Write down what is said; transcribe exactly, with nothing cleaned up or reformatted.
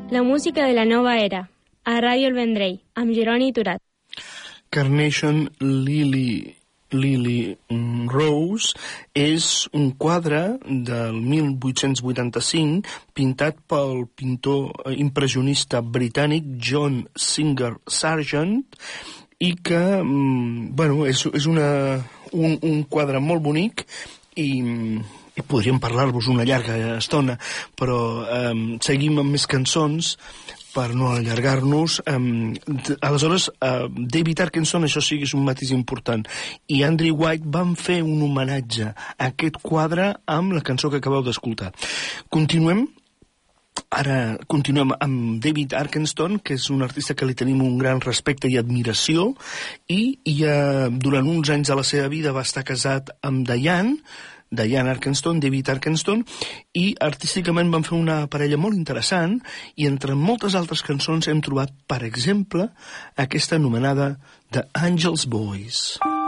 La música de la nova era, a Ràdio El Vendrell, amb Jeroni Turat. Carnation Lily, Lily Rose és un quadre del mil vuit-cents vuitanta-cinc pintat pel pintor impressionista britànic John Singer Sargent i que, bueno, és, és una, un, un quadre molt bonic i... i podríem parlar-vos una llarga estona, però eh, seguim amb més cançons per no allargar-nos. Eh, aleshores, eh, David Arkenson, això sí que és un matís important, i Andrew White van fer un homenatge a aquest quadre amb la cançó que acabeu d'escoltar. Continuem. Ara continuem amb David Arkenson, que és un artista que li tenim un gran respecte i admiració, i, i eh, durant uns anys de la seva vida va estar casat amb Diane, Diane Arkenson, David Arkenson, i artísticament van fer una parella molt interessant, i entre moltes altres cançons hem trobat, per exemple, aquesta anomenada The Angel's Voice.